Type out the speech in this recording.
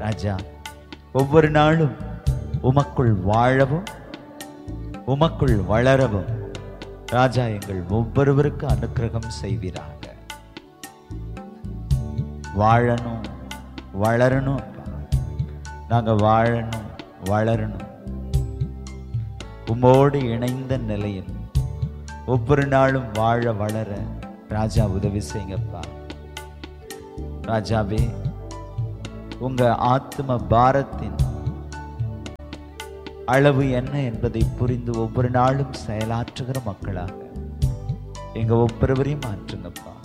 ராஜா, ஒவ்வொரு நாளும் உமக்குள் வாழவும் உமக்குள் வளரவும் ராஜா எங்கள் ஒவ்வொருவருக்கு அனுக்கிரகம் செய்வீராக. வாழணும், வளரணும். நாங்க வாழணும், வளரணும். உம்மோடு இணைந்த நிலையில் ஒவ்வொரு நாளும் வாழ வளர ராஜா உதவி செய்யுங்கப்பா. ராஜாவே, உங்க ஆத்ம பாரத்தின் அளவு என்ன என்பதை புரிந்து ஒவ்வொரு நாளும் செயலாற்றுகிற மக்களாக எங்க ஒவ்வொருவரையும் மாற்றுங்கப்பா.